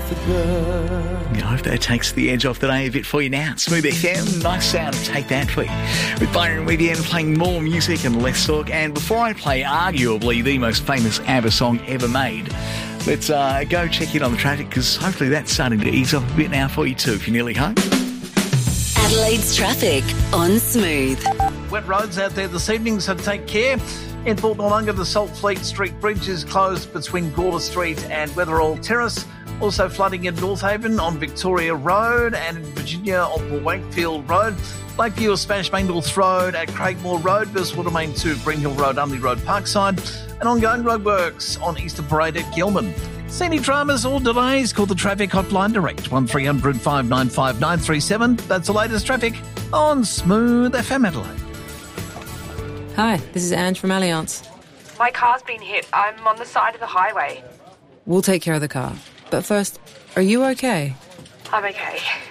I hope that takes the edge off the day a bit for you now. Smooth FM, nice sound to take that for you. With Byron Webian playing more music and less talk. And before I play arguably the most famous ABBA song ever made, let's go check in on the traffic, because hopefully that's starting to ease off a bit now for you too, if you're nearly home. Adelaide's traffic on Smooth. Wet roads out there this evening, so take care. In Port Noarlunga, the Saltfleet Street Bridge is closed between Gorda Street and Weatherall Terrace. Also flooding in North Haven on Victoria Road, and in Virginia on Wakefield Road. Lakeview or Spanish Main North Road at Craigmore Road, Burswood Main 2, Greenhill Road, Unley Road, Parkside, and ongoing roadworks on Eastern Parade at Gilman. See any dramas or delays? Call the traffic hotline direct, 1300 595 937. That's the latest traffic on Smooth FM Adelaide. Hi, this is Ange from Allianz. My car's been hit. I'm on the side of the highway. We'll take care of the car. But first, are you okay? I'm okay.